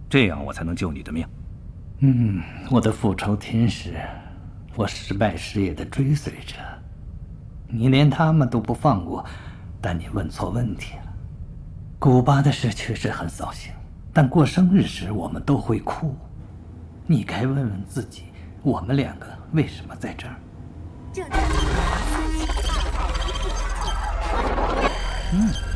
这样我才能救你的命。 我的复仇天使，我失败事业的追随者，你连他们都不放过，但你问错问题了。古巴的事确实很扫兴，但过生日时我们都会哭。你该问问自己，我们两个为什么在这儿？ 正在